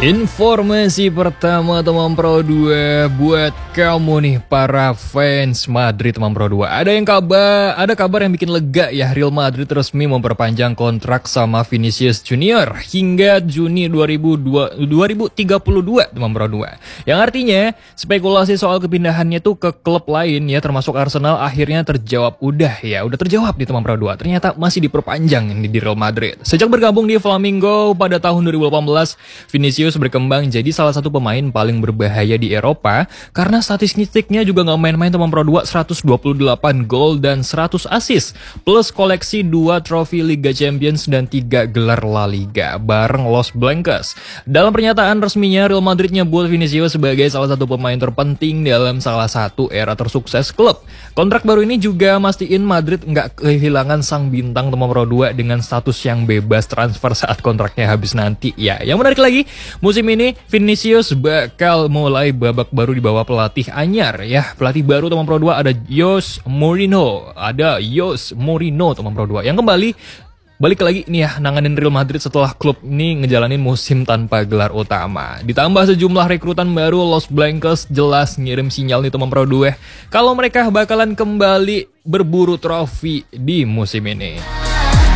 Informasi pertama teman Pro 2 buat kamu nih para fans Madrid teman Pro 2. Ada kabar yang bikin lega ya. Real Madrid resmi memperpanjang kontrak sama Vinicius Junior hingga Juni 2032 teman Pro 2. Yang artinya spekulasi soal kepindahannya tuh ke klub lain ya termasuk Arsenal akhirnya terjawab udah terjawab di teman Pro 2. Ternyata masih diperpanjang di Real Madrid. Sejak bergabung di Flamengo pada tahun 2018, Vinicius berkembang jadi salah satu pemain paling berbahaya di Eropa karena statistiknya juga nggak main-main teman Pro 2, 128 gol dan 100 assist plus koleksi 2 trofi Liga Champions dan 3 gelar La Liga bareng Los Blancos. Dalam pernyataan resminya, Real Madrid nyebut Vinicius sebagai salah satu pemain terpenting dalam salah satu era tersukses klub. Kontrak baru ini juga mastiin Madrid nggak kehilangan sang bintang teman Pro 2 dengan status yang bebas transfer saat kontraknya habis nanti ya. Yang menarik lagi, musim ini Vinicius bakal mulai babak baru di bawah pelatih anyar ya. Pelatih baru teman Pro 2 ada Jose Mourinho. Teman Pro 2 yang balik lagi nih ya nanganin Real Madrid setelah klub ini ngejalanin musim tanpa gelar utama. Ditambah sejumlah rekrutan baru, Los Blancos jelas ngirim sinyal nih teman Pro 2 kalau mereka bakalan kembali berburu trofi di musim ini.